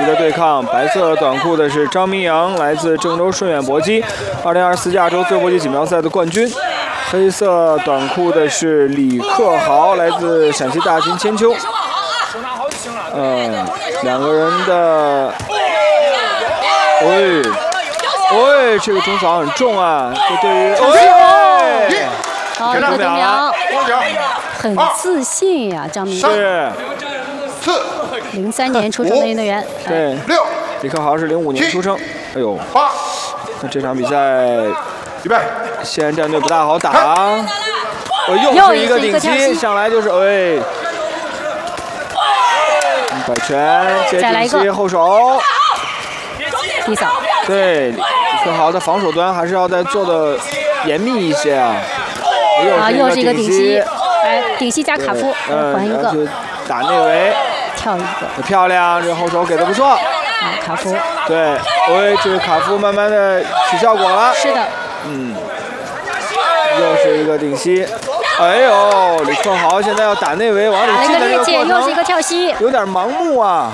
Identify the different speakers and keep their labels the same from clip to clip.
Speaker 1: 的对抗。白色短裤的是张明阳，来自郑州顺远搏击2024亚洲自由搏击锦标赛的冠军。黑色短裤的是李克豪，来自陕西大金千秋。两个人的，这个中扫很重啊，这对于
Speaker 2: 好，李克苗很自信呀，张明
Speaker 1: 是
Speaker 2: 03年出生的运动员。
Speaker 1: 对，李克豪是05年出生。哎呦，那这场比赛，
Speaker 3: 预备，
Speaker 1: 西安战队不大好打。又是一个顶膝，上来就是摆拳接顶膝后手，
Speaker 2: 低扫。
Speaker 1: 对，李克豪的防守端还是要再做的严密一些啊。
Speaker 2: 又是一个顶膝，来顶膝加卡夫，还一个
Speaker 1: 打内围，
Speaker 2: 跳一个，
Speaker 1: 漂亮，这后手给的不错。
Speaker 2: 卡夫，
Speaker 1: 对，这个卡夫慢慢的起效果了。
Speaker 2: 是的，
Speaker 1: 又是一个顶膝。哎呦，李克豪现在要打内围，往里进的这个过程，
Speaker 2: 又是一个跳膝，
Speaker 1: 有点盲目啊。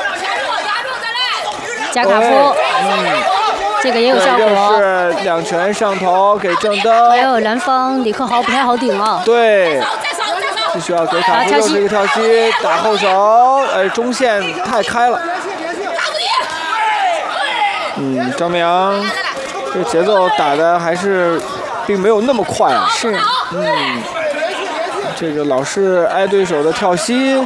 Speaker 2: 加卡夫，这个也有效果。
Speaker 1: 又是两拳上头给正蹬。
Speaker 2: 还有蓝方李克豪不太好顶啊。
Speaker 1: 对，必须要给卡夫，又是一个跳膝，打后手，中线太开了。张明阳这节奏打的还是并没有那么快啊。
Speaker 2: 是。
Speaker 1: 这个老是挨对手的跳膝，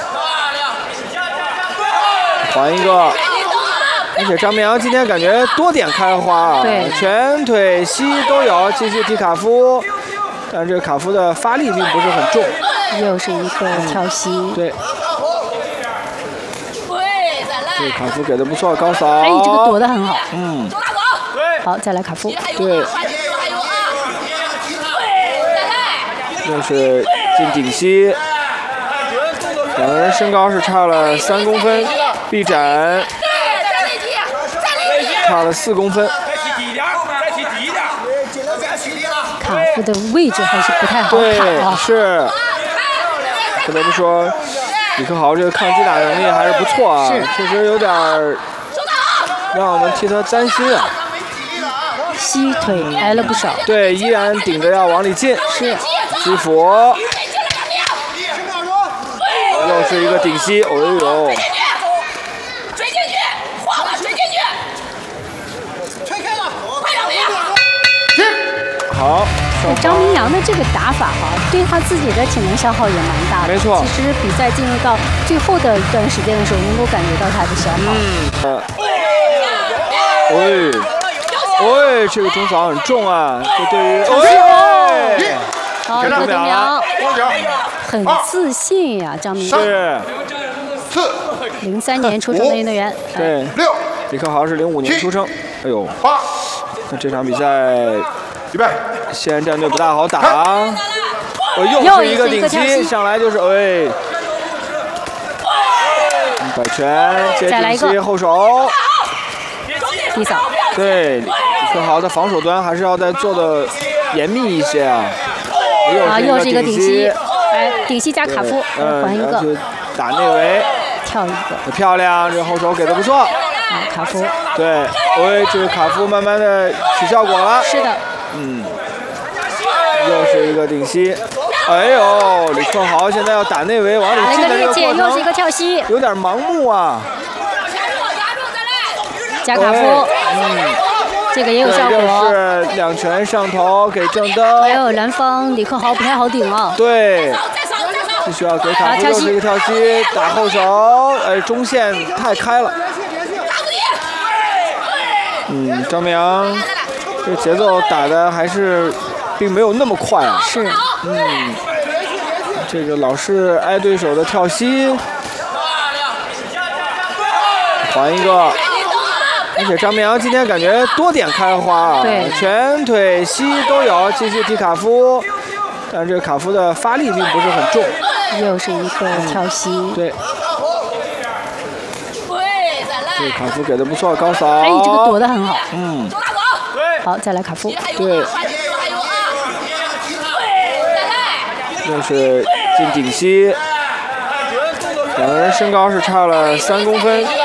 Speaker 1: 还一个。而且张明阳今天感觉多点开花啊，
Speaker 2: 对，
Speaker 1: 拳腿膝都有，继续踢卡夫，但是这个卡夫的发力并不是很重。
Speaker 2: 又是一个跳膝，
Speaker 1: 对。这个卡夫给的不错，高扫。
Speaker 2: 这个躲得很好。好，再来卡夫。
Speaker 1: 对。又是进顶膝，两个人身高是差了3公分，臂展差了4公分。
Speaker 2: 卡夫的位置还是不太好卡啊。
Speaker 1: 是，不得不说，李克豪这个抗击打能力还是不错啊，确实有点让我们替他担心啊。
Speaker 2: 膝腿挨了不少。
Speaker 1: 对，依然顶着要往里进。
Speaker 2: 是。
Speaker 1: 击斧，又是一个顶膝，追进
Speaker 4: 去，晃了，追进去，推开了，快两连。
Speaker 1: 好。
Speaker 2: 张明阳的这个打法对他自己的体能消耗也蛮大的。
Speaker 1: 没错。
Speaker 2: 其实比赛进入到最后的一段时间的时候，能够感觉到他的消
Speaker 1: 耗。这个中扫很重啊，这对于
Speaker 2: 好，李克苗很自信呀，张明
Speaker 1: 是
Speaker 2: 03年出生的运动员。
Speaker 1: 对，李克豪是05年出生。哎呦，那这场比赛，
Speaker 3: 预备，
Speaker 1: 西安战队不大好打。又是一个顶膝，上来就是摆拳接顶膝后手，
Speaker 2: 低扫。
Speaker 1: 对，李克豪的防守端还是要再做的严密一些啊。
Speaker 2: 又是一个顶膝，来顶膝加卡夫，还一个
Speaker 1: 打内围，
Speaker 2: 跳一个，
Speaker 1: 漂亮，这后手给的不错。
Speaker 2: 卡夫，
Speaker 1: 对，这个卡夫慢慢的起效果了。
Speaker 2: 是的。
Speaker 1: 又是一个顶膝。哎呦，李克豪现在要打内围，往里进的这个过程，
Speaker 2: 又是一个跳膝，
Speaker 1: 有点盲目啊。
Speaker 2: 加卡夫，这个也有效果。
Speaker 1: 又是两拳上头给正蹬。
Speaker 2: 还有蓝方李克豪不太好顶啊。
Speaker 1: 对，必须要给卡夫，又是一个跳膝，打后手，中线太开了。张明阳这节奏打的还是并没有那么快啊。
Speaker 2: 是。
Speaker 1: 这个老是挨对手的跳膝，还一个。而且张明阳今天感觉多点开花啊，
Speaker 2: 对，
Speaker 1: 拳腿膝都有，继续踢卡夫，但是这个卡夫的发力并不是很重。
Speaker 2: 又是一个跳膝。
Speaker 1: 对。这个卡夫给的不错，高扫。
Speaker 2: 这个躲得很好。好，再来卡夫。
Speaker 1: 对。又是进顶膝，两个人身高是差了3公分，